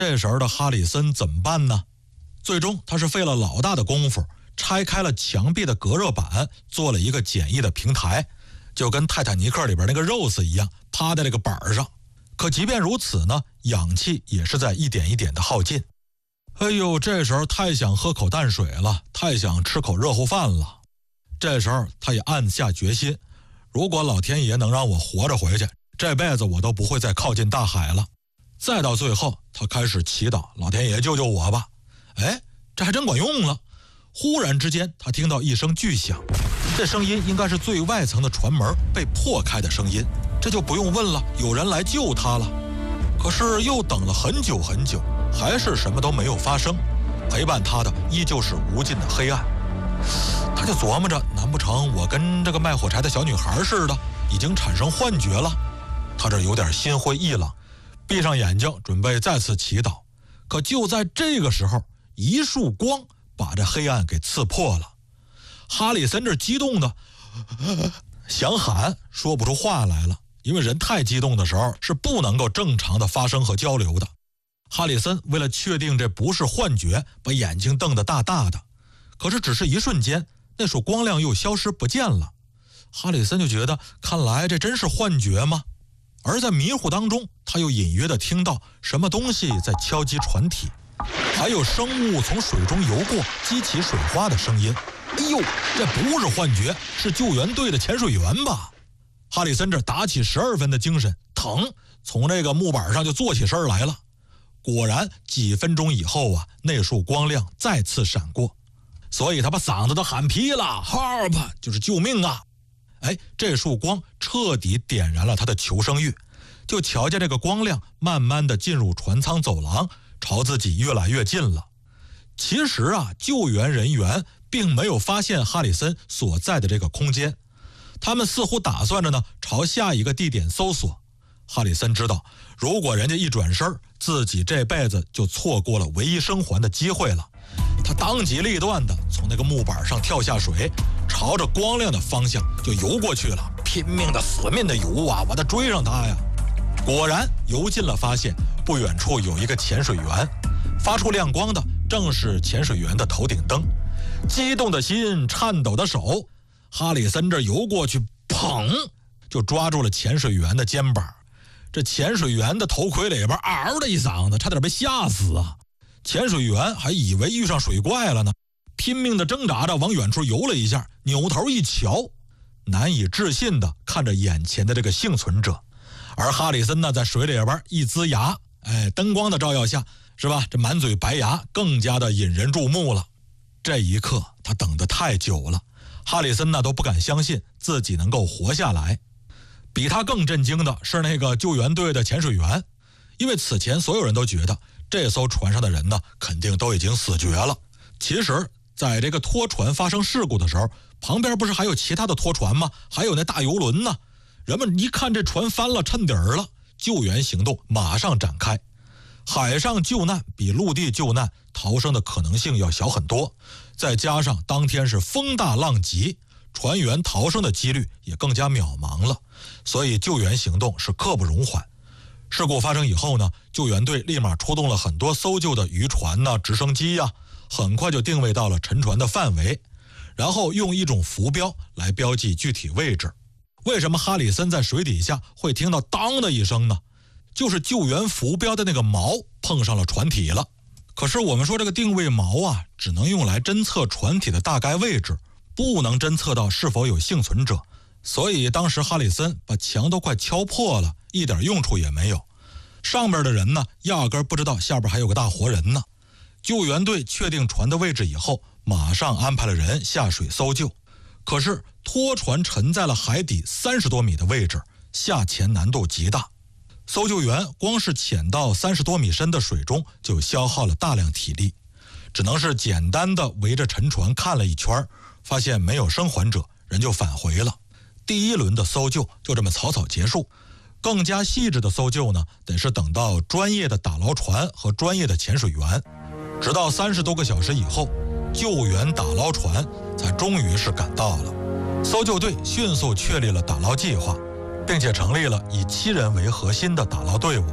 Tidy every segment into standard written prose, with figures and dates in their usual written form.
这时候的哈里森怎么办呢？最终他是费了老大的功夫，拆开了墙壁的隔热板，做了一个简易的平台，就跟泰坦尼克里边那个 Rose 一样，趴在这个板上。可即便如此呢，氧气也是在一点一点的耗尽。哎呦，这时候太想喝口淡水了，太想吃口热乎饭了。这时候他也暗下决心，如果老天爷能让我活着回去，这辈子我都不会再靠近大海了。再到最后，他开始祈祷，老天爷救救我吧。哎，这还真管用了。忽然之间，他听到一声巨响，这声音应该是最外层的船门被破开的声音，这就不用问了，有人来救他了。可是又等了很久很久，还是什么都没有发生，陪伴他的依旧是无尽的黑暗。他就琢磨着，难不成我跟这个卖火柴的小女孩似的，已经产生幻觉了？他这有点心灰意冷，闭上眼睛准备再次祈祷。可就在这个时候，一束光把这黑暗给刺破了。哈里森这激动的想喊，说不出话来了，因为人太激动的时候是不能够正常的发声和交流的。哈里森为了确定这不是幻觉，把眼睛瞪得大大的，可是只是一瞬间，那束光亮又消失不见了。哈里森就觉得，看来这真是幻觉吗？而在迷糊当中，他又隐约地听到什么东西在敲击船体，还有生物从水中游过，激起水花的声音。哎呦，这不是幻觉，是救援队的潜水员吧？哈里森这打起12分的精神，腾，从这个木板上就坐起身来了。果然，几分钟以后啊，那束光亮再次闪过，所以他把嗓子都喊劈了 ，Help， 就是救命啊！哎，这束光彻底点燃了他的求生欲，就瞧见这个光亮慢慢的进入船舱走廊，朝自己越来越近了。其实啊，救援人员并没有发现哈里森所在的这个空间，他们似乎打算着呢，朝下一个地点搜索。哈里森知道，如果人家一转身，自己这辈子就错过了唯一生还的机会了。他当机立断的从那个木板上跳下水，朝着光亮的方向就游过去了，拼命的死命的游啊，把他追上他呀。果然游近了，发现不远处有一个潜水员，发出亮光的正是潜水员的头顶灯。激动的心，颤抖的手，哈里森这游过去，砰，就抓住了潜水员的肩膀。这潜水员的头盔里边嗷的一嗓子，差点被吓死啊！潜水员还以为遇上水怪了呢，拼命的挣扎着往远处游了一下，扭头一瞧，难以置信的看着眼前的这个幸存者。而哈里森呢，在水里边一呲牙，灯光的照耀下，是吧？这满嘴白牙更加的引人注目了。这一刻他等得太久了，哈里森呢都不敢相信自己能够活下来。比他更震惊的是那个救援队的潜水员，因为此前所有人都觉得这艘船上的人呢肯定都已经死绝了。其实在这个拖船发生事故的时候，旁边不是还有其他的拖船吗？还有那大游轮呢。人们一看这船翻了，趁底儿了，救援行动马上展开。海上救难比陆地救难逃生的可能性要小很多，再加上当天是风大浪急，船员逃生的几率也更加渺茫了，所以救援行动是刻不容缓。事故发生以后呢，救援队立马出动了很多搜救的渔船呐、直升机呀，很快就定位到了沉船的范围，然后用一种浮标来标记具体位置。为什么哈里森在水底下会听到当的一声呢？就是救援浮标的那个锚碰上了船体了。可是我们说这个定位锚啊，只能用来侦测船体的大概位置，不能侦测到是否有幸存者，所以当时哈里森把墙都快敲破了，一点用处也没有。上边的人呢，压根不知道下边还有个大活人呢。救援队确定船的位置以后，马上安排了人下水搜救。可是拖船沉在了海底30多米的位置，下潜难度极大。搜救员光是潜到30多米深的水中就消耗了大量体力，只能是简单的围着沉船看了一圈，发现没有生还者，人就返回了。第一轮的搜救就这么草草结束。更加细致的搜救呢，得是等到专业的打捞船和专业的潜水员。直到30多个小时以后，救援打捞船才终于是赶到了。搜救队迅速确立了打捞计划，并且成立了以7人为核心的打捞队伍，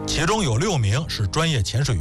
其中有6名是专业潜水员。